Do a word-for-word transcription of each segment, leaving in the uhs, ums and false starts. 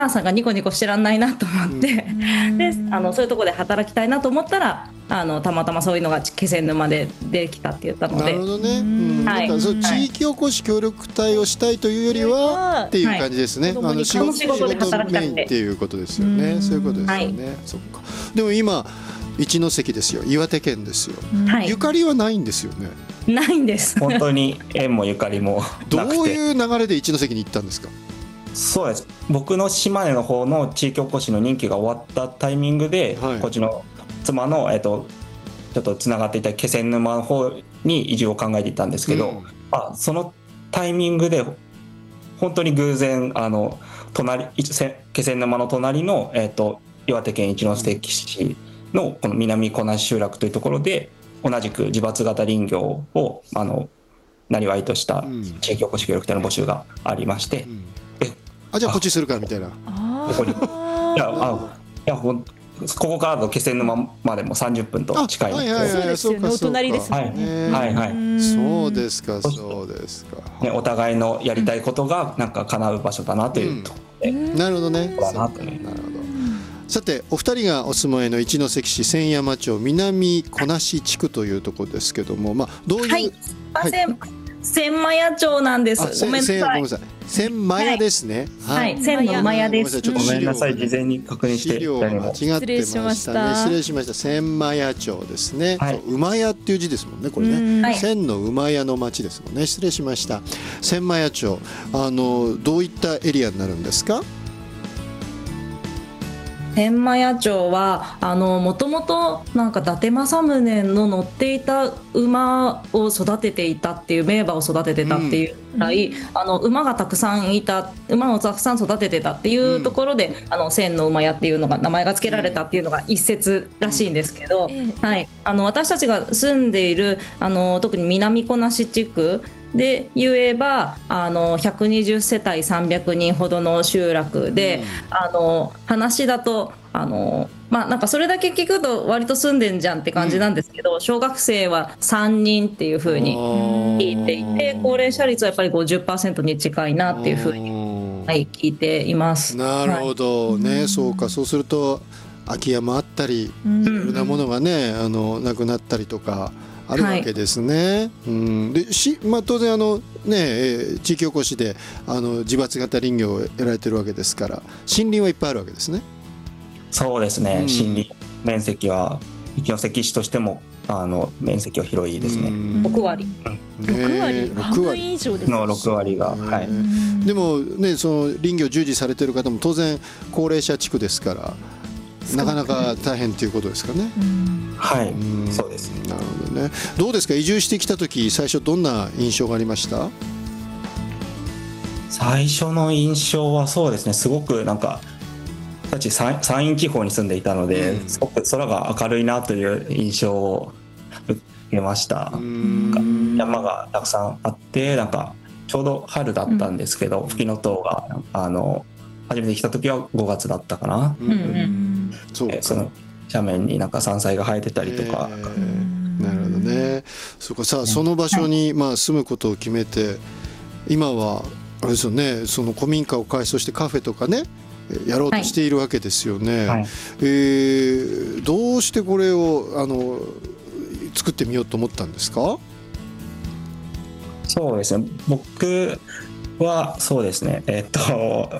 母さんがニコニコしてらんないなと思って、うん、であのそういうところで働きたいなと思ったらあのたまたまそういうのが気仙沼でできたって言ったので。 なるほどね、うん、はい、だからそう地域おこし協力隊をしたいというよりは、はい、っていう感じですね、はい、あの仕事、仕事で働きたくてメインっていうことですよね。そういうことですよね、はい、そっか。でも今一関ですよ、岩手県ですよ、はい、ゆかりはないんですよね。 ないんです。 本当に縁もゆかりもなくて。 どういう流れで一関に行ったんですか？ そうです。僕の島根の方の地域おこしの任期が終わったタイミングで、はい、こっちの妻の、えっと、ちょっとつながっていた気仙沼の方に移住を考えていたんですけど、うん、あそのタイミングで本当に偶然あの隣気仙沼の隣の、えっと、岩手県一関市のこの南小梨集落というところで同じく自伐型林業をあのなりわいとした地域おこし協力隊の募集がありまして、うん、えあじゃあこっちするかみたいな。 ここにいやあいやほんここからの気仙沼までもさんじゅっぷんと近いので、 そうですよね、お隣ですもんね。 はいはいはい、 そうですかそうですか、 ね、お互いのやりたいことがなんか叶う場所だなというところで、 うん、なるほどね。 だなと、ね、 なるほど。さてお二人がお住まいの一関市千山町南小梨地区というところですけども、まあどういう、はい、 はい千満屋町なんです。ごめんなさい。ごめんなさい。 千満屋ですね。 はい。千の馬屋です。 ごめんなさい。事前に確認して。 資料が間違ってましたね。失礼しました。千満屋町ですね。馬屋っていう字ですもんね。これね。千の馬屋の町ですもんね。失礼しました。千満屋町、あのどういったエリアになるんですか？ 千満屋町はあのもともとなんか伊達政宗の乗っていた馬を育てていたっていう名馬を育ててたっていうぐらい、うん、あの馬がたくさんいた馬をたくさん育ててたっていうところで、うん、あの千の馬屋っていうのが名前が付けられたっていうのが一説らしいんですけど、うん、はい、あの私たちが住んでいるあの特に南小梨地区で言えばあのひゃくにじゅっせたいさんびゃくにんほどの集落で、うん、あの話だとあの、まあ、なんかそれだけ聞くと割と住んでんじゃんって感じなんですけど、うん、小学生はさんにんっていう風に聞いていて高齢者率はやっぱり ごじゅっパーセント に近いなっていう風に、はい、聞いています。 なるほどね、はい、そうか。そうすると空き家もあったり、いろんなものがねあのなくなったりとかあるわけですね、はい、うん、でし、まあ、当然あの、ね、地域おこしであの自伐型林業をやられてるわけですから森林はいっぱいあるわけですね。 そうですね、うん、森林面積は一関市としてもあの面積は広いですね。 ろくわり、 うん、ろくわり、半分以上ですのろくわりが、はい、 でもねその林業従事されてる方も当然高齢者地区ですからなかなか大変ということですかね。 はい、そうです。 なるほどね。どうですか、移住してきた時最初どんな印象がありました？ 最初の印象はそうですね、すごくなんか私山陰地方に住んでいたので、うん、すごく空が明るいなという印象を受けました。山がたくさんあってなんかちょうど春だったんですけど、うん、フキノトウがあの初めて来た時はごがつだったかな、うんうん、そうか。その斜面になんか山菜が生えてたりとか、 なるほどね。そうか。さあその場所にまあ住むことを決めて今はあれですよね、その古民家を改装してカフェとかねやろうとしているわけですよね、はい、えー、どうしてこれをあの作ってみようと思ったんですか？ そうですね、僕はそうですね、えー、っと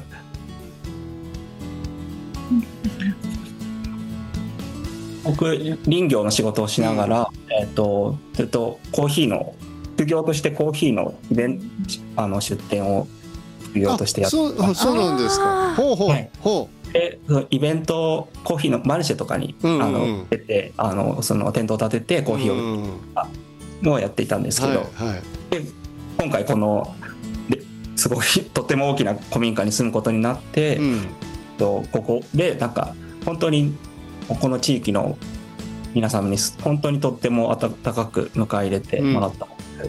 僕林業の仕事をしながら、うん、えー、っとずっとコーヒーの副業としてコーヒーのイベントあの出店を副業としてやってます。 そう、そうなんですか。ほうほう、はい、ほう。でイベントコーヒーのマルシェとかに、うんうん、あの出てあのそのテントを立ててコーヒーを、うんうん、をやっていたんですけど、はいはい、で今回このすごいとても大きな古民家に住むことになって、うん、とここでなんか本当にこの地域の皆様に本当にとっても温かく迎え入れてもらった、うん、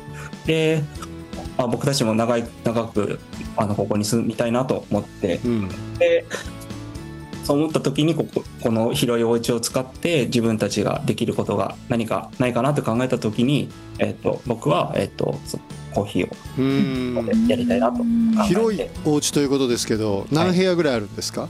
であ僕たちも長い長くあのここに住みたいなと思って、うん、でそう思った時にここ、この広いお家を使って自分たちができることが何かないかなと考えた時に、えー、と僕は、えー、とコーヒーをやりたいなと考えて。 広いお家ということですけど何部屋ぐらいあるんですか？